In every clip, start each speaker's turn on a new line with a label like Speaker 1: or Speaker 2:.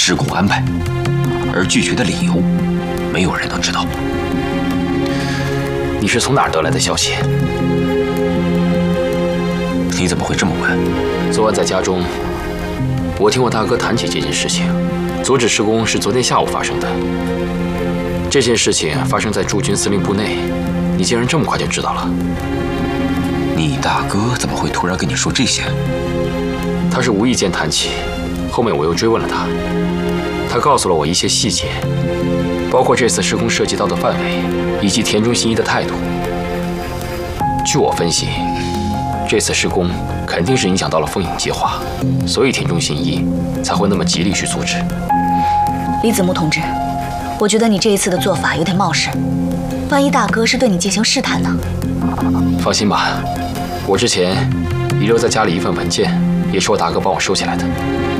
Speaker 1: 施工安排，而拒绝的理由，没有人能知道。
Speaker 2: 你是从哪儿得来的消息？
Speaker 1: 你怎么会这么问？
Speaker 2: 昨晚在家中，我听我大哥谈起这件事情。阻止施工是昨天下午发生的。这件事情发生在驻军司令部内，你竟然这么快就知道了？
Speaker 1: 你大哥怎么会突然跟你说这些？
Speaker 2: 他是无意间谈起，后面我又追问了他，他告诉了我一些细节，包括这次施工涉及到的范围，以及田中信一的态度。据我分析，这次施工肯定是影响到了风影计划，所以田中信一才会那么极力去阻止。
Speaker 3: 李子木同志，我觉得你这一次的做法有点冒失，万一大哥是对你进行试探呢？
Speaker 2: 放心吧，我之前遗留在家里一份文件，也是我大哥帮我收起来的。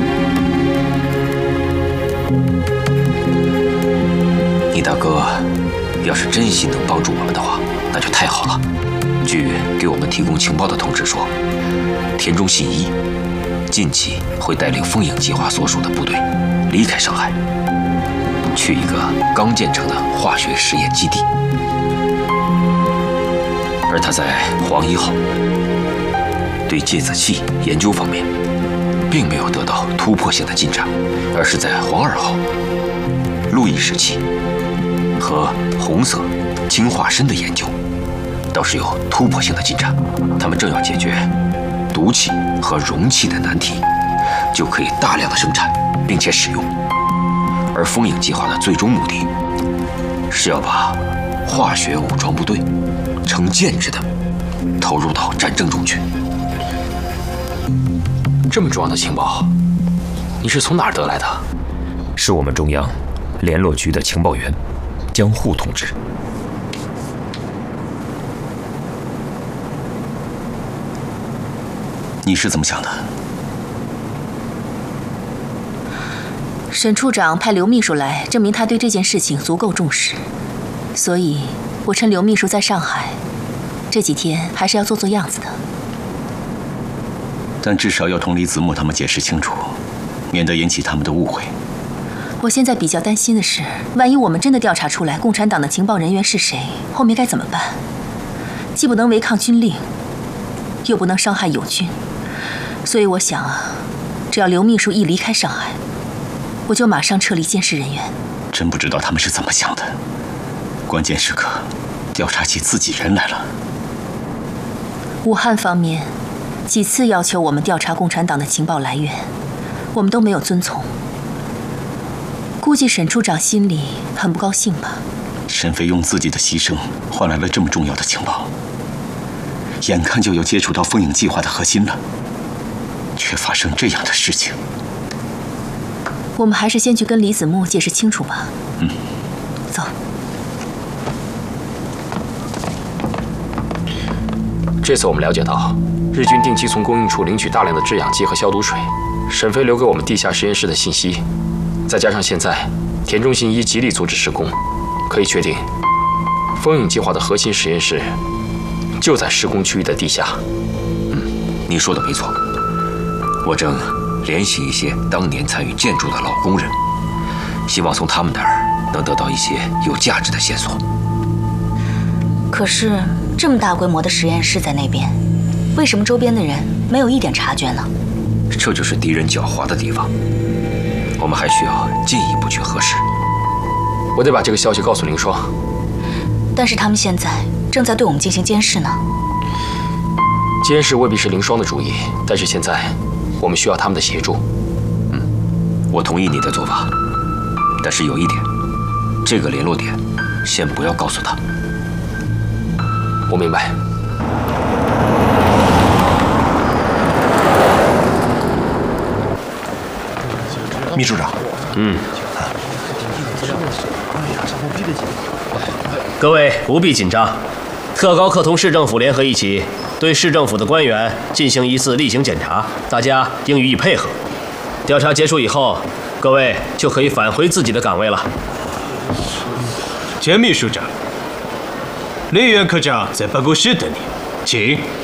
Speaker 1: 你大哥要是真心能帮助我们的话，那就太好了。据给我们提供情报的同志说，田中信一近期会带领风影计划所属的部队离开上海，去一个刚建成的化学实验基地，而他在黄1号对芥子气研究方面并没有得到突破性的进展，而是在黄2号路易时期和红色氢化砷的研究倒是有突破性的进展。他们正要解决毒气和容器的难题，就可以大量的生产并且使用。而风影计划的最终目的是要把化学武装部队成建制的投入到战争中去。
Speaker 2: 这么重要的情报，你是从哪儿得来的？
Speaker 4: 是我们中央联络局的情报员江户同志。
Speaker 1: 你是怎么想的？
Speaker 5: 沈处长派刘秘书来，证明他对这件事情足够重视，所以我趁刘秘书在上海，这几天还是要做做样子的。
Speaker 6: 但至少要同李子木他们解释清楚，免得引起他们的误会。
Speaker 5: 我现在比较担心的是，万一我们真的调查出来共产党的情报人员是谁，后面该怎么办？既不能违抗军令，又不能伤害友军，所以我想啊，只要刘秘书一离开上海，我就马上撤离监视人员。
Speaker 6: 真不知道他们是怎么想的，关键时刻调查起自己人来了。
Speaker 5: 武汉方面几次要求我们调查共产党的情报来源，我们都没有遵从。估计沈处长心里很不高兴吧。
Speaker 6: 沈飞用自己的牺牲换来了这么重要的情报，眼看就要接触到风影计划的核心了，却发生这样的事情。
Speaker 5: 我们还是先去跟李子木解释清楚吧。走。
Speaker 2: 这次我们了解到，日军定期从供应处领取大量的制氧机和消毒水，沈飞留给我们地下实验室的信息，再加上现在田中信一极力阻止施工，可以确定，风影计划的核心实验室就在施工区域的地下。
Speaker 1: 你说的没错，我正联系一些当年参与建筑的老工人，希望从他们那儿能得到一些有价值的线索。
Speaker 3: 可是这么大规模的实验室在那边，为什么周边的人没有一点察觉呢？
Speaker 1: 这就是敌人狡猾的地方，我们还需要进一步去核实。
Speaker 2: 我得把这个消息告诉凌霜。
Speaker 3: 但是他们现在正在对我们进行监视呢。
Speaker 2: 监视未必是凌霜的主意，但是现在我们需要他们的协助。
Speaker 1: 我同意你的做法，但是有一点，这个联络点先不要告诉他。
Speaker 2: 我明白。
Speaker 7: 秘书长，
Speaker 8: 各位不必紧张，特高课同市政府联合一起，对市政府的官员进行一次例行检查，大家应予以配合。调查结束以后，各位就可以返回自己的岗位了。
Speaker 7: 田秘书长，李元科长在办公室等你，请。